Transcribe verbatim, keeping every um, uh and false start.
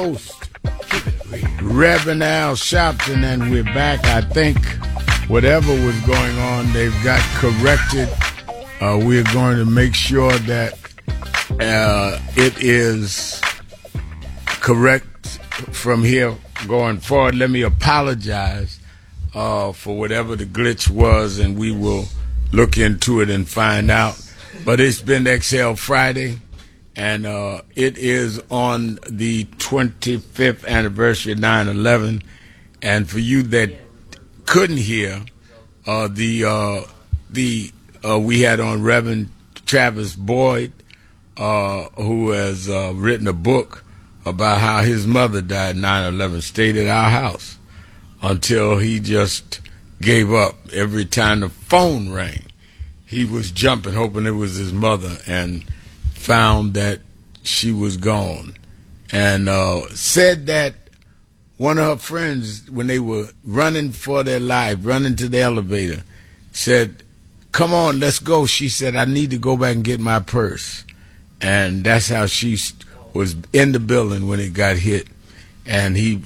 host, Reverend Al Sharpton, and we're back. I think whatever was going on, they've got corrected. Uh, we're going to make sure that uh, it is correct from here going forward. Let me apologize uh, for whatever the glitch was, and we will look into it and find out. But it's been X L Friday, and uh, it is on the twenty-fifth anniversary of nine eleven. And for you that couldn't hear, uh, the uh, the uh, we had on Reverend Travis Boyd, uh, who has uh, written a book about how his mother died nine eleven, stayed at our house until he just gave up. Every time the phone rang, he was jumping, hoping it was his mother, and found that she was gone. And uh, said that one of her friends, when they were running for their life, running to the elevator, said, "Come on, let's go." She said, "I need to go back and get my purse." And that's how she was in the building when it got hit. And he